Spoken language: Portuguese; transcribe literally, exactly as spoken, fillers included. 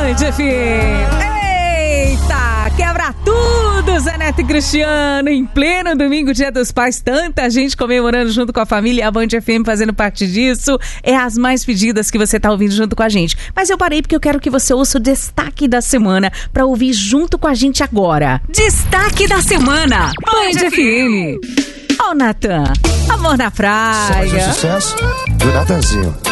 Band F M. Eita, quebra tudo, Zé Neto e Cristiano, em pleno domingo, Dia dos Pais, tanta gente comemorando junto com a família, a Band F M fazendo parte disso, é as mais pedidas que você tá ouvindo junto com a gente. Mas eu parei porque eu quero que você ouça o destaque da semana pra ouvir junto com a gente agora. Destaque da semana, Band F M. Ó, oh, Natan, amor na praia. Só mais um sucesso do Natanzinho.